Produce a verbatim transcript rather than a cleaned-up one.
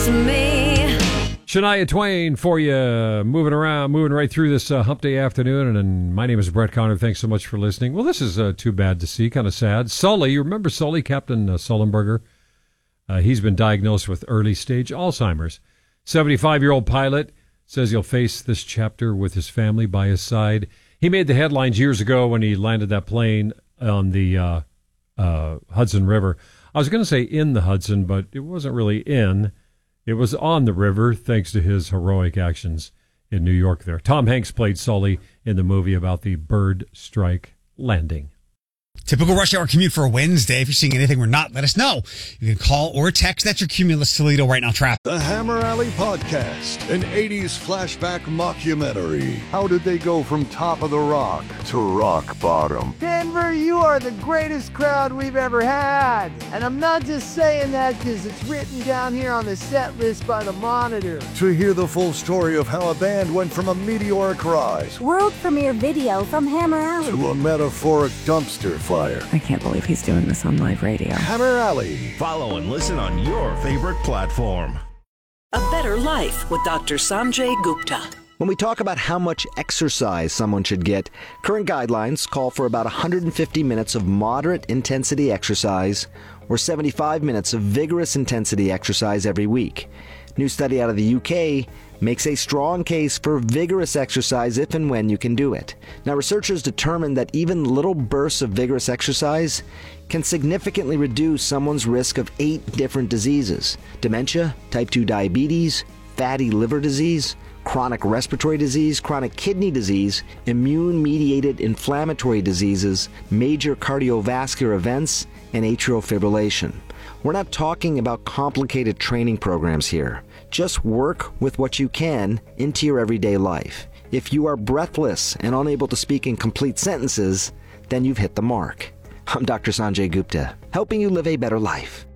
kiss me. Shania Twain for you, moving around, moving right through this uh, hump day afternoon. And, and my name is Brett Conner. Thanks so much for listening. Well, this is uh, too bad to see, kind of sad. Sully, you remember Sully, Captain uh, Sullenberger? Uh, he's been diagnosed with early stage Alzheimer's. seventy-five-year-old pilot says he'll face this chapter with his family by his side. He made the headlines years ago when he landed that plane on the uh, uh, Hudson River. I was going to say in the Hudson, but it wasn't really in. It was on the river, thanks to his heroic actions in New York there. Tom Hanks played Sully in the movie about the bird strike landing. Typical rush hour commute for a Wednesday. If you're seeing anything we're not, let us know. You can call or text. That's your Cumulus Toledo right now, traffic. The Hammer Alley Podcast, an eighties flashback mockumentary. How did they go from top of the rock to rock bottom? Denver, you are the greatest crowd we've ever had. And I'm not just saying that because it's written down here on the set list by the Monitor. To hear the full story of how a band went from a meteoric rise world premiere video from Hammer Alley to a metaphoric dumpster fire. I can't believe he's doing this on live radio. Hammer Alley. Follow and listen on your favorite platform. A better life with Doctor Sanjay Gupta. When we talk about how much exercise someone should get, current guidelines call for about one hundred fifty minutes of moderate intensity exercise or seventy-five minutes of vigorous intensity exercise every week. New study out of the U K makes a strong case for vigorous exercise if and when you can do it. Now, researchers determined that even little bursts of vigorous exercise can significantly reduce someone's risk of eight different diseases: dementia, type two diabetes, fatty liver disease, chronic respiratory disease, chronic kidney disease, immune-mediated inflammatory diseases, major cardiovascular events, and atrial fibrillation. We're not talking about complicated training programs here. Just work with what you can into your everyday life. If you are breathless and unable to speak in complete sentences, then you've hit the mark. I'm Doctor Sanjay Gupta, helping you live a better life.